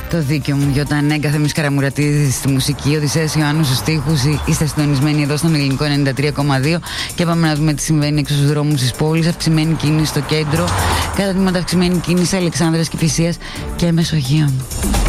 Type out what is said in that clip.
Το δίκιο μου, Γιώτα Νέγκα, Θέμης Καραμουρατίδης στη μουσική, Οδυσσέας Ιωάννου στους στίχους. Είστε συντονισμένοι εδώ στον Ελληνικό 93,2 και πάμε να δούμε τι συμβαίνει έξω στους δρόμους της πόλης. Αυξημένη κίνηση στο κέντρο, κατά τμήματα αυξημένη κίνηση Αλεξάνδρας, Κηφισίας και Μεσογείων.